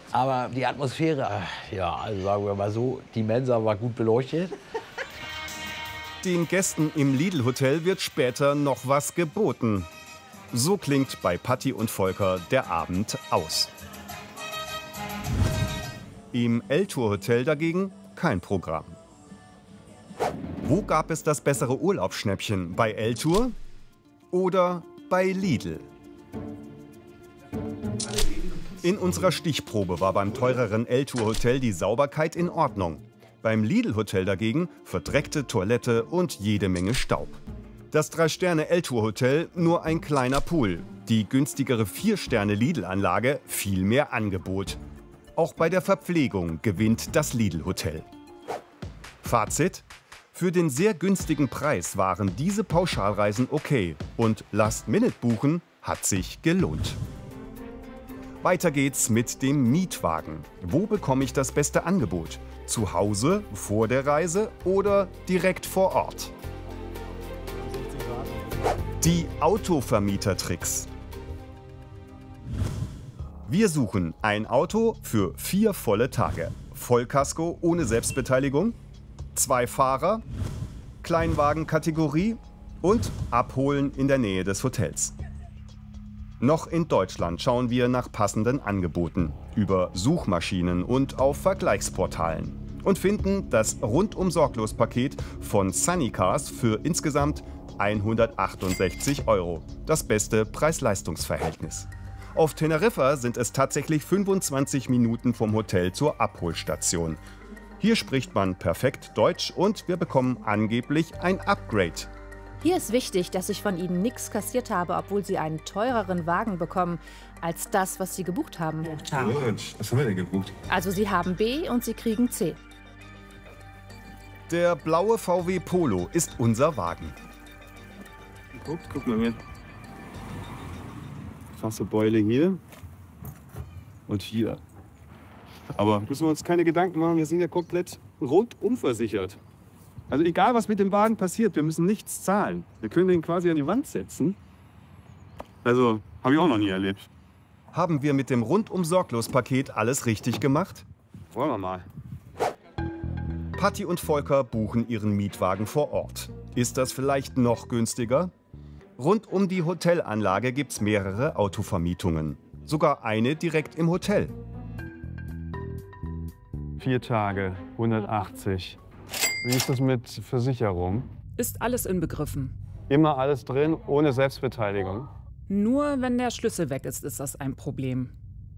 Aber die Atmosphäre, ja, also sagen wir mal so, die Mensa war gut beleuchtet. Den Gästen im Lidl-Hotel wird später noch was geboten. So klingt bei Patti und Volker der Abend aus. Im L-Tour-Hotel dagegen kein Programm. Wo gab es das bessere Urlaubsschnäppchen? Bei L-Tour oder bei Lidl? In unserer Stichprobe war beim teureren L-Tour-Hotel die Sauberkeit in Ordnung. Beim Lidl-Hotel dagegen verdreckte Toilette und jede Menge Staub. Das 3-Sterne-L-Tour-Hotel nur ein kleiner Pool. Die günstigere 4-Sterne-Lidl-Anlage viel mehr Angebot. Auch bei der Verpflegung gewinnt das Lidl-Hotel. Fazit: Für den sehr günstigen Preis waren diese Pauschalreisen okay und Last-Minute-Buchen hat sich gelohnt. Weiter geht's mit dem Mietwagen. Wo bekomme ich das beste Angebot? Zu Hause, vor der Reise oder direkt vor Ort? Die Autovermieter-Tricks. Wir suchen ein Auto für 4 volle Tage. Vollkasko ohne Selbstbeteiligung, 2 Fahrer, Kleinwagenkategorie und abholen in der Nähe des Hotels. Noch in Deutschland schauen wir nach passenden Angeboten über Suchmaschinen und auf Vergleichsportalen und finden das Rundum-Sorglos-Paket von Sunnycars für insgesamt 168 €. Das beste Preis-Leistungs-Verhältnis. Auf Teneriffa sind es tatsächlich 25 Minuten vom Hotel zur Abholstation. Hier spricht man perfekt Deutsch und wir bekommen angeblich ein Upgrade. Hier ist wichtig, dass ich von Ihnen nichts kassiert habe, obwohl Sie einen teureren Wagen bekommen als das, was Sie gebucht haben. Was haben wir denn gebucht? Also Sie haben B und Sie kriegen C. Der blaue VW Polo ist unser Wagen. Guck mal hier. Krasse Beule hier und hier. Aber müssen wir uns keine Gedanken machen, wir sind ja komplett rundum versichert. Also egal, was mit dem Wagen passiert, wir müssen nichts zahlen. Wir können den quasi an die Wand setzen. Also, habe ich auch noch nie erlebt. Haben wir mit dem Rundum-Sorglos-Paket alles richtig gemacht? Wollen wir mal. Patti und Volker buchen ihren Mietwagen vor Ort. Ist das vielleicht noch günstiger? Rund um die Hotelanlage gibt es mehrere Autovermietungen. Sogar eine direkt im Hotel. 4 Tage, 180. Wie ist das mit Versicherung? Ist alles inbegriffen. Immer alles drin, ohne Selbstbeteiligung. Nur wenn der Schlüssel weg ist, ist das ein Problem.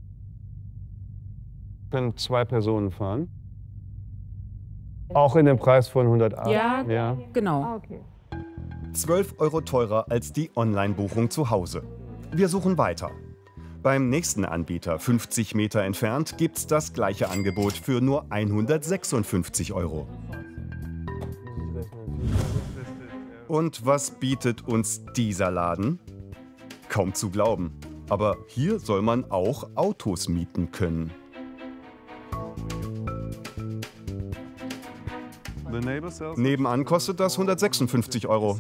Können 2 Personen fahren. Auch in dem Preis von 108? Ja. Genau. Okay. 12 € teurer als die Online-Buchung zu Hause. Wir suchen weiter. Beim nächsten Anbieter, 50 Meter entfernt, gibt's das gleiche Angebot für nur 156 €. Und was bietet uns dieser Laden? Kaum zu glauben. Aber hier soll man auch Autos mieten können. Nebenan kostet das 156 €.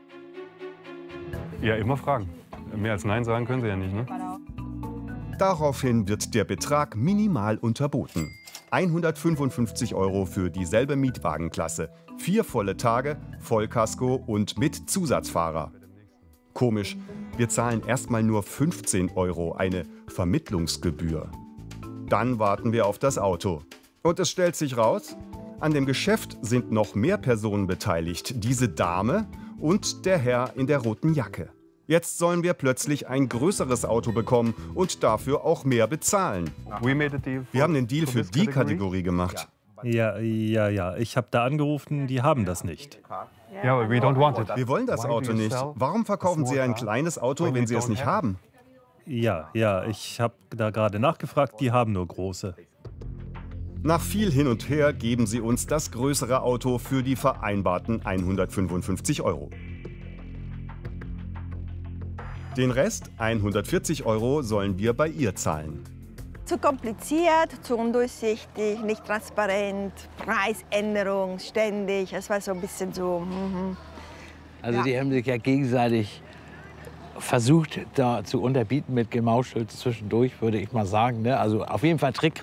Ja, immer fragen. Mehr als Nein sagen können Sie ja nicht, ne? Daraufhin wird der Betrag minimal unterboten. 155 € für dieselbe Mietwagenklasse. 4 volle Tage, Vollkasko und mit Zusatzfahrer. Komisch, wir zahlen erstmal nur 15 €, eine Vermittlungsgebühr. Dann warten wir auf das Auto. Und es stellt sich raus, an dem Geschäft sind noch mehr Personen beteiligt. Diese Dame und der Herr in der roten Jacke. Jetzt sollen wir plötzlich ein größeres Auto bekommen und dafür auch mehr bezahlen. Wir haben den Deal für die Kategorie gemacht. Ja. Ich habe da angerufen, die haben das nicht. Ja, aber we don't want it. Wir wollen das Auto nicht. Warum verkaufen Sie ein kleines Auto, wenn Sie es nicht haben? Ja, ich habe da gerade nachgefragt, die haben nur große. Nach viel hin und her geben Sie uns das größere Auto für die vereinbarten 155 €. Den Rest, 140 €, sollen wir bei ihr zahlen. Zu kompliziert, zu undurchsichtig, nicht transparent, Preisänderung ständig. Es war so ein bisschen so. Also die haben sich ja gegenseitig versucht, da zu unterbieten mit Gemauschel zwischendurch, würde ich mal sagen. Ne? Also auf jeden Fall